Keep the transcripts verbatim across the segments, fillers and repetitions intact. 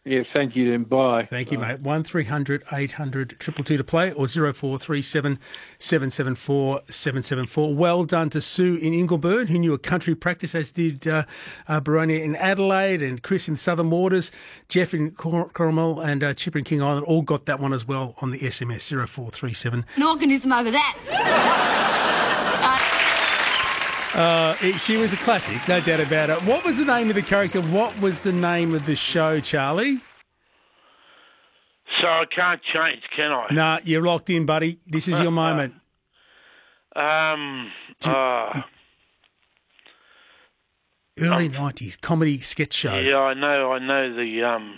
Yeah, thank you then. Bye. Thank you, Bye. mate. one three hundred eight hundred two two two to play or zero four three seven seven seven four seven seven four. Well done to Sue in Ingleburn, who knew a country practice, as did uh, uh, Baronia in Adelaide and Chris in Southern Waters, Jeff in Cor- Coromel and uh, Chipper in King Island all got that one as well on the S M S zero four three seven. An organism over that. Uh, it, she was a classic, no doubt about it. What was the name of the character? What was the name of the show, Charlie? So I can't change, can I? Nah, you're locked in, buddy. This is your moment. Um, uh, Early nineties comedy sketch show. yeah, I know, I know the, um,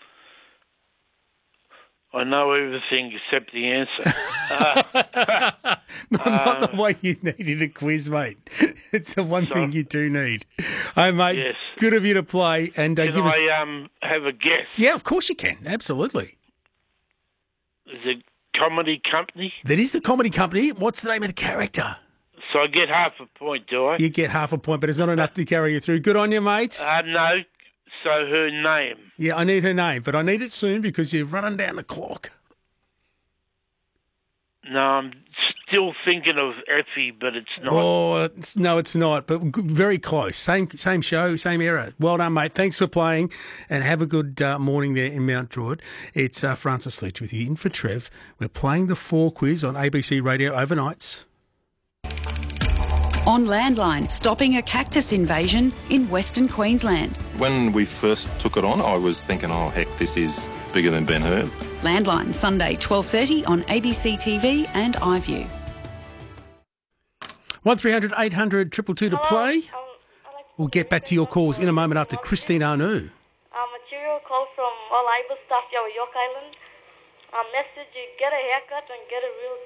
I know everything except the answer. Uh, not, not the way you needed a quiz, mate. It's the one thing you do need. Hey, mate, Yes. good of you to play. And uh, Can give us... I um, have a guess? Yeah, of course you can. Absolutely. Is it comedy company? That is the comedy company. What's the name of the character? So I get half a point, do I? You get half a point, but it's not enough to carry you through. Good on you, mate. Uh, no. So her name. Yeah, I need her name, but I need it soon because you're running down the clock. No, I'm still thinking of Effie, but it's not. Oh, it's, no, it's not, but g- very close. Same same show, same era. Well done, mate. Thanks for playing, and have a good uh, morning there in Mount Druitt. It's uh, Francis Leach with you in for Trev. We're playing the four quiz on A B C Radio overnights. On Landline, stopping a cactus invasion in Western Queensland. When we first took it on, I was thinking, oh, heck, this is bigger than Ben-Hur. Landline, Sunday, twelve thirty on A B C T V and iView. one three hundred eight hundred two two two to play. We'll get back to your calls in a moment after Christine Arnoux. Um, material call from all Ibis staff here at York Island. Um, message, you get a haircut and get a real